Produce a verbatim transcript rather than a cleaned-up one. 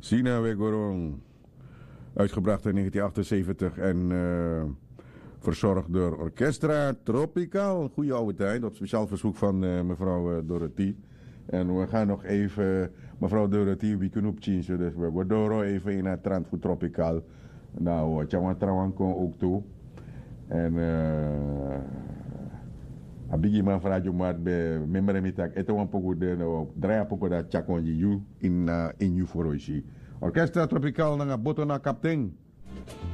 Sina Wegorong. Uitgebracht in negentien achtenzeventig en uh, verzorgd door Orchestra Tropical. Goeie oude tijd, op speciaal verzoek van uh, mevrouw uh, Dorothy. En we gaan nog even, mevrouw Dorothy, we kunnen op change, dus we gaan door even in het trend voor Tropical. Nou, Tjawan Trawan kon ook toe. En uh, abigi man vraag maar bij member mitak eto wan poco de no dria poco da chakon you in uh, in you for Orchestra Tropical na boto na kapten.